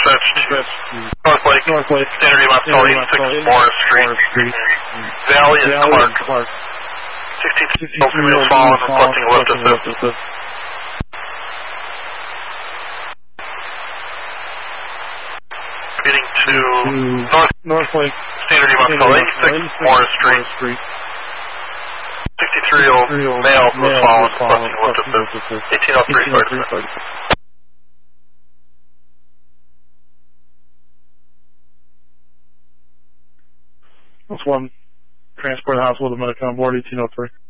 Dispatch to North Lake, Standard EMS call 86 Morris Street. Valley and Clark. 16 female fallen, requesting a lift assist. Getting to North Lake, Standard EMS call 86 Morris Street. 63-year-old male who was fallen, requesting a lift assist. 1803 fire. That's one. Transport hospital to Medicom board 1803.